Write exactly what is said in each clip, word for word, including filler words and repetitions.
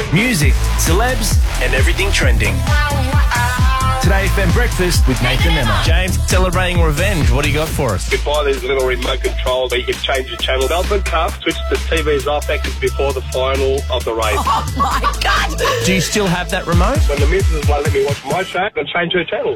Music, celebs, and everything trending. Today F M Breakfast with Nathan Emma. James, celebrating revenge. What do you got for us? You can buy these little remote controls where you can change the channel. Melbourne Cup, switch the T Vs off seconds before the final of the race. Oh, my God. Do you still have that remote? When the missus won't let me watch my track, I'll change her channel.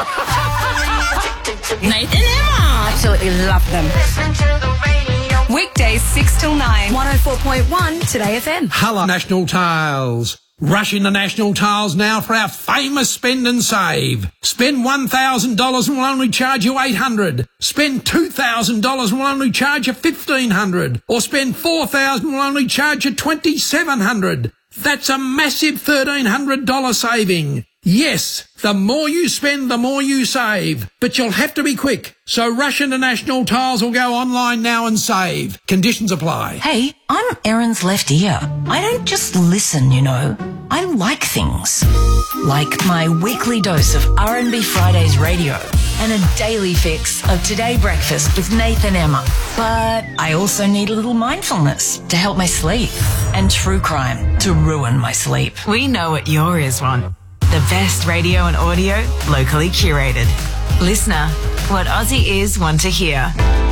Nathan Emma. Absolutely love them. Weekdays six till nine. one oh four point one Today F M. Hello, National Tiles. Rush into National Tiles now for our famous spend and save. Spend one thousand dollars and we'll only charge you eight hundred dollars. Spend two thousand dollars and we'll only charge you fifteen hundred dollars. Or spend four thousand dollars and we'll only charge you twenty-seven hundred dollars. That's a massive thirteen hundred dollars saving. Yes, the more you spend, the more you save. But you'll have to be quick. So rush into National Tiles or go online now and save. Conditions apply. Hey, I'm Erin's left ear. I don't just listen, you know. I like things. Like my weekly dose of R and B Fridays radio and a daily fix of Today Breakfast with Nathan Emma. But I also need a little mindfulness to help my sleep and true crime to ruin my sleep. We know what your ears want. The best radio and audio, locally curated. Listener, what Aussie ears want to hear.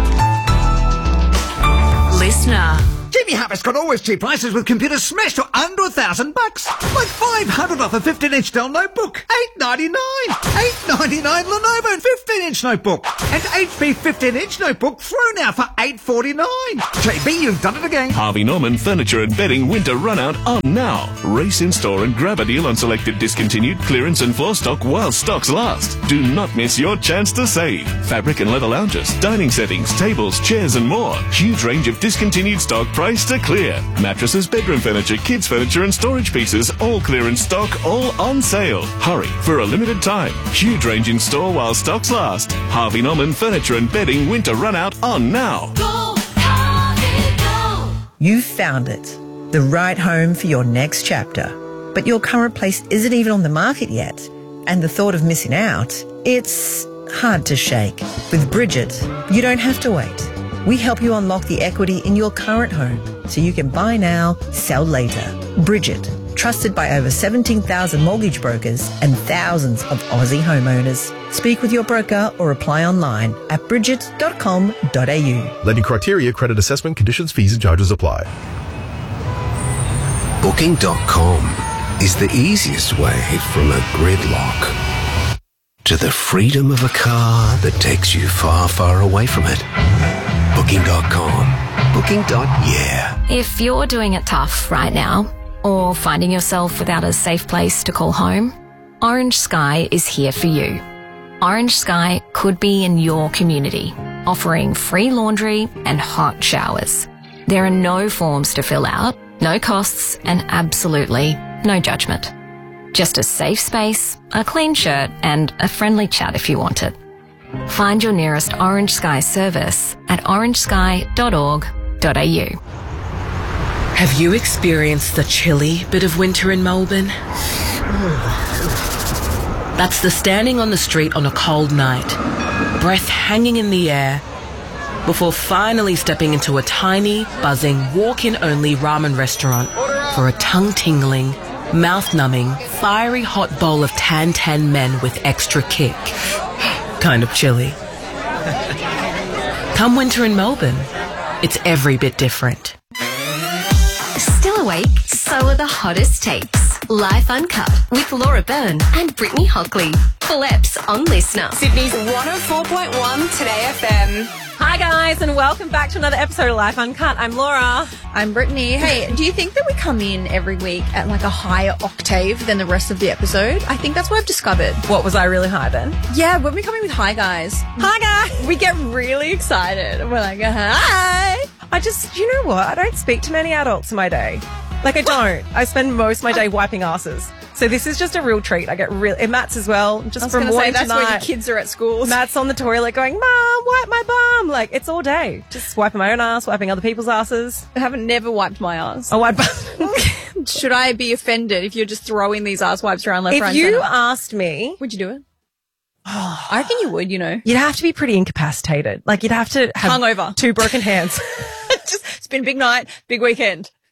Listener. Jimmy Harper's got always cheap prices with computers smashed to under a thousand bucks. Like five hundred off a fifteen inch Dell notebook. eight ninety-nine. eight ninety-nine Lenovo fifteen inch notebook. And H P fifteen inch notebook through now for eight forty-nine. J B, you've done it again. Harvey Norman Furniture and Bedding Winter Run Out on now. Race in store and grab a deal on selected discontinued, clearance and floor stock while stocks last. Do not miss your chance to save. Fabric and leather lounges, dining settings, tables, chairs and more. Huge range of discontinued stock priced to clear. Mattresses, bedroom furniture, kids furniture and storage pieces, all clearance stock, all on sale. Hurry, for a limited time. Huge range in store while stocks last. Harvey Norman Furniture and Bedding Winter Run Out on now. Go, Harvey, go. You've found it. The right home for your next chapter. But your current place isn't even on the market yet. And the thought of missing out, it's hard to shake. With Bridget, you don't have to wait. We help you unlock the equity in your current home so you can buy now, sell later. Bridget, trusted by over seventeen thousand mortgage brokers and thousands of Aussie homeowners. Speak with your broker or apply online at bridget dot com dot a u. Lending criteria, credit assessment, conditions, fees and charges apply. Booking dot com is the easiest way from a gridlock to the freedom of a car that takes you far, far away from it. Booking dot com. Booking. Yeah. If you're doing it tough right now, or finding yourself without a safe place to call home, Orange Sky is here for you. Orange Sky could be in your community, offering free laundry and hot showers. There are no forms to fill out, no costs, and absolutely no judgment. Just a safe space, a clean shirt, and a friendly chat if you want it. Find your nearest Orange Sky service at orange sky dot org dot a u. Have you experienced the chilly bit of winter in Melbourne? That's the standing on the street on a cold night, breath hanging in the air, before finally stepping into a tiny, buzzing, walk-in-only ramen restaurant for a tongue-tingling, mouth-numbing, fiery hot bowl of tan-tan men with extra kick. Kind of chilly. Come winter in Melbourne, it's every bit different. Still awake? So are the hottest takes. Life Uncut with Laura Byrne and Brittany Hockley. Full eps on Listener. Sydney's one oh four point one Today F M. Hi guys, and welcome back to another episode of Life Uncut. I'm Laura. I'm Brittany. Hey, do you think that we come in every week at like a higher octave than the rest of the episode? I think that's what I've discovered. What, was I really high then? Yeah, when we come in with hi guys. Hi guys! We get really excited. We're like, hi! I just, you know what? I don't speak to many adults in my day. Like, I don't. I spend most of my day wiping asses. So this is just a real treat. I get really, and Matt's as well. Just I was from gonna morning say, that's to night. when your kids are at school. Matt's on the toilet going, Mom, wipe my bum. Like, it's all day. Just wiping my own ass, wiping other people's asses. I haven't never wiped my ass. I wipe. Should I be offended if you're just throwing these ass wipes around left, if right, you center? asked me, would you do it? I reckon you would, you know. You'd have to be pretty incapacitated. Like, you'd have to have hungover, two broken hands. Just, it's been a big night, big weekend.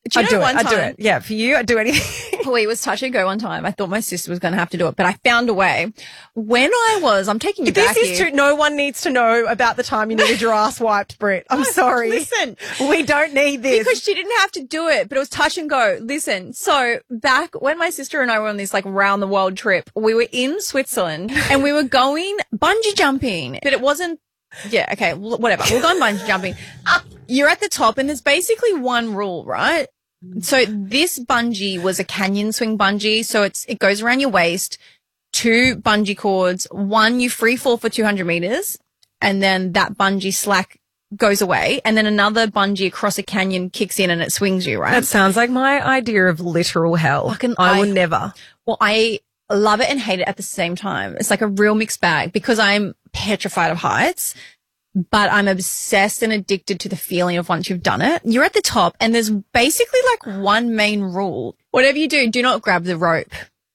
Do you I'd know do one it. I'd do time- it. Yeah, for you, I'd do anything. We was touch and go one time. I thought my sister was going to have to do it, but I found a way. When I was, I'm taking you This back is here. true. No one needs to know about the time you needed your ass wiped, Britt. I'm sorry. Listen, we don't need this. because she didn't have to do it, but it was touch and go. Listen, so back when my sister and I were on this like round the world trip, we were in Switzerland and we were going bungee jumping, but it wasn't. Yeah, okay, wh- whatever. We're going bungee jumping. You're at the top, and there's basically one rule, right? So this bungee was a canyon swing bungee, so it's it goes around your waist. Two bungee cords. One you free fall for two hundred meters, and then that bungee slack goes away, and then another bungee across a canyon kicks in and it swings you, right? That sounds like my idea of literal hell. Fucking- I, I- will never. Well, I love it and hate it at the same time. It's like a real mixed bag because I'm petrified of heights, but I'm obsessed and addicted to the feeling of once you've done it. You're at the top and there's basically like one main rule. Whatever you do, do not grab the rope.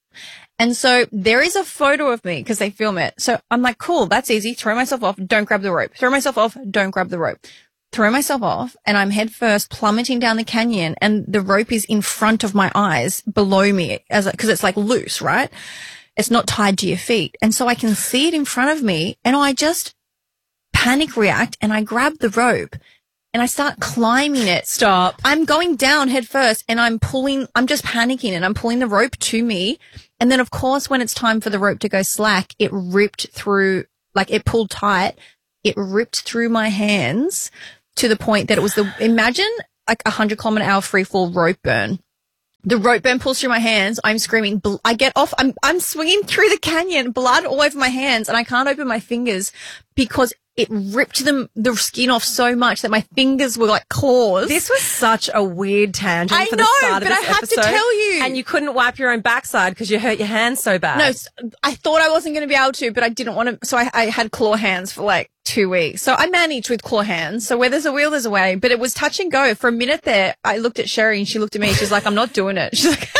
And so there is a photo of me because they film it. So I'm like, cool, that's easy. Throw myself off. Don't grab the rope. Throw myself off. Don't grab the rope. Throw myself off and I'm head first plummeting down the canyon and the rope is in front of my eyes below me as because it's like loose, right? It's not tied to your feet. And so I can see it in front of me and I just panic react and I grab the rope and I start climbing it. Stop. I'm going down head first and I'm pulling, I'm just panicking and I'm pulling the rope to me. And then of course, when it's time for the rope to go slack, it ripped through, like it pulled tight. It ripped through my hands to the point that it was the, imagine like a hundred kilometer hour free fall rope burn. The rope burn pulls through my hands. I'm screaming. Bl- I get off. I'm, I'm swinging through the canyon, blood all over my hands and I can't open my fingers because it ripped them, the skin off so much that my fingers were like claws. This was such a weird tangent I for the know, start of but this I have to episode. tell you. And you couldn't wipe your own backside because you hurt your hands so bad. No, s- I thought I wasn't going to be able to, but I didn't want to. So I, I had claw hands for like two weeks. So I managed with claw hands. So where there's a wheel, there's a way. But it was touch and go. For a minute there, I looked at Sherry and she looked at me. She's like, I'm not doing it. She's like,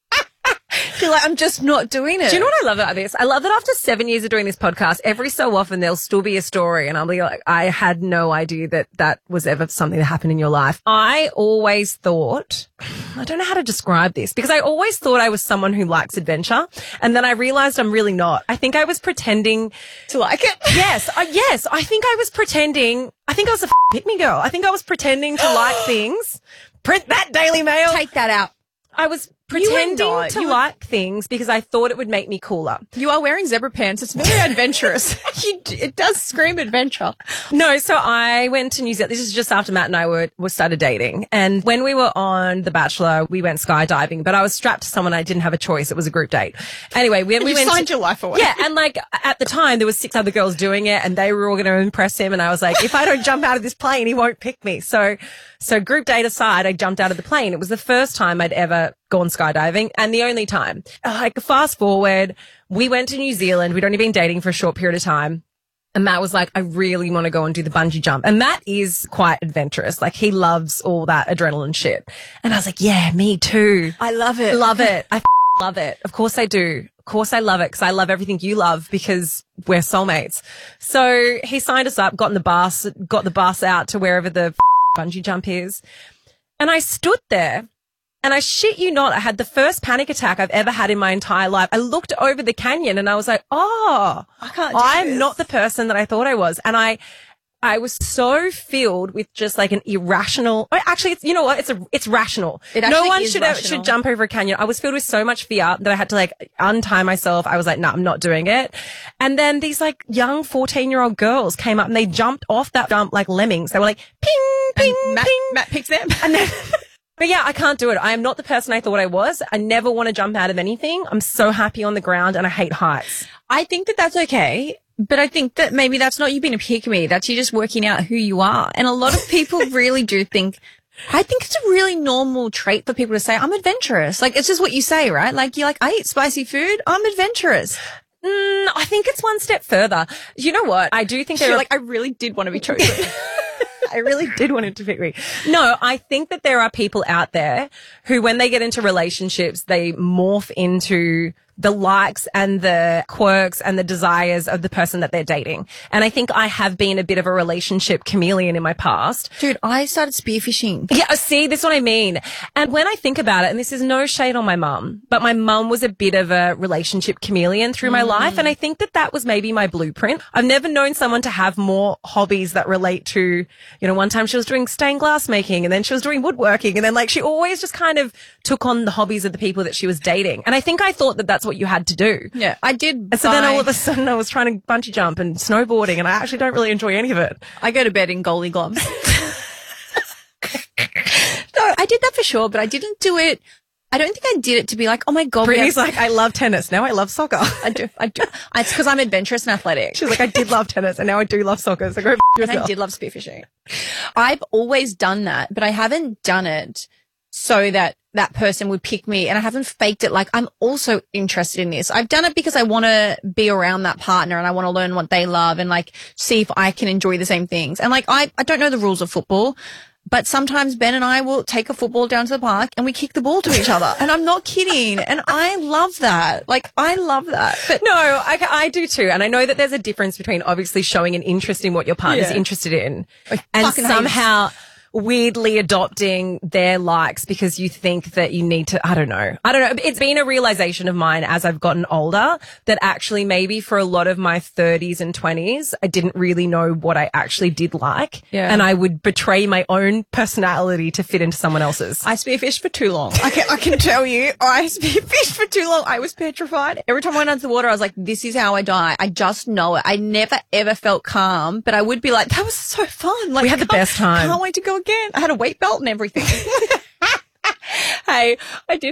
she's like, I'm just not doing it. Do you know what I love about this? I love that after seven years of doing this podcast, every so often there'll still be a story and I'll be like, I had no idea that that was ever something that happened in your life. I always thought, I don't know how to describe this because I always thought I was someone who likes adventure. And then I realized I'm really not. I think I was pretending to like it. Yes. Uh, yes. I think I was pretending. I think I was a f- pick-me girl. I think I was pretending to like things. Print that, Daily Mail. Take that out. I was You were pretending not. to You were- like things because I thought it would make me cooler. You are wearing zebra pants. It's very adventurous. you, it does scream adventure. No, so I went to New Zealand. This is just after Matt and I were, were started dating. And when we were on The Bachelor, we went skydiving, but I was strapped to someone. I didn't have a choice. It was a group date. Anyway, we, we You went signed to, your life away. Yeah. And like at the time there was six other girls doing it and they were all going to impress him. And I was like, if I don't jump out of this plane, he won't pick me. So, so group date aside, I jumped out of the plane. It was the first time I'd ever gone skydiving and the only time. Like fast forward, we went to New Zealand. We'd only been dating for a short period of time. And Matt was like, I really want to go and do the bungee jump. And Matt is quite adventurous. Like he loves all that adrenaline shit. And I was like, yeah, me too. I love it. Love it. I f- love it. Of course I do. Of course I love it because I love everything you love because we're soulmates. So he signed us up, got in the bus, got the bus out to wherever the f- bungee jump is. And I stood there. And I shit you not, I had the first panic attack I've ever had in my entire life. I looked over the canyon and I was like, oh, I can't do I'm this. not the person that I thought I was. And I, I was so filled with just like an irrational, oh, actually, it's, you know what? It's a, it's rational. It no actually one is should, rational. should jump over a canyon. I was filled with so much fear that I had to like untie myself. I was like, no, nah, I'm not doing it. And then these like young fourteen year old girls came up and they jumped off that jump like lemmings. They were like, ping, ping, And Matt, ping. Matt picks them. And then, but yeah, I can't do it. I am not the person I thought I was. I never want to jump out of anything. I'm so happy on the ground and I hate heights. I think that that's okay. But I think that maybe that's not you being a pick me. That's you just working out who you are. And a lot of people really do think, I think it's a really normal trait for people to say, I'm adventurous. Like, it's just what you say, right? Like, you're like, I eat spicy food. I'm adventurous. Mm, I think it's one step further. You know what? I do think You're there are like, I really did want to be chosen. I really did want him to pick me. No, I think that there are people out there who, when they get into relationships, they morph into the likes and the quirks and the desires of the person that they're dating. And I think I have been a bit of a relationship chameleon in my past. Dude, I started spearfishing. Yeah, see, this is what I mean. And when I think about it, and this is no shade on my mum, but my mum was a bit of a relationship chameleon through my Mm. life. And I think that that was maybe my blueprint. I've never known someone to have more hobbies that relate to, you know, one time she was doing stained glass making and then she was doing woodworking. And then like she always just kind of took on the hobbies of the people that she was dating. And I think I thought that that's what you had to do. Yeah, I did. And so then buy- all of a sudden I was trying to bungee jump and snowboarding and I actually don't really enjoy any of it. I go to bed in goalie gloves. No, I did that for sure, but I didn't do it. I don't think I did it to be like, oh my God. we Brittany's have- like, I love tennis. Now I love soccer. I do. I do. It's because I'm adventurous and athletic. She's like, I did love tennis and now I do love soccer. So go f- And yourself. I did love spearfishing. I've always done that, but I haven't done it so that that person would pick me, and I haven't faked it like I'm also interested in this. I've done it because I want to be around that partner and I want to learn what they love and like see if I can enjoy the same things. And like I, I don't know the rules of football, but sometimes Ben and I will take a football down to the park and we kick the ball to each other. And I'm not kidding. And I love that. Like I love that. But no, I, I do too. And I know that there's a difference between obviously showing an interest in what your partner's Yeah. interested in and fucking hate somehow weirdly adopting their likes because you think that you need to, I don't know. I don't know. It's been a realization of mine as I've gotten older that actually maybe for a lot of my thirties and twenties, I didn't really know what I actually did like. Yeah. And I would betray my own personality to fit into someone else's. I spearfished for too long. I can, I can tell you, I spearfished for too long. I was petrified. Every time I went under the water, I was like, this is how I die. I just know it. I never ever felt calm, but I would be like, that was so fun. Like, We had the can't- best time. Can't wait to go again. I had a weight belt and everything. Hey, I did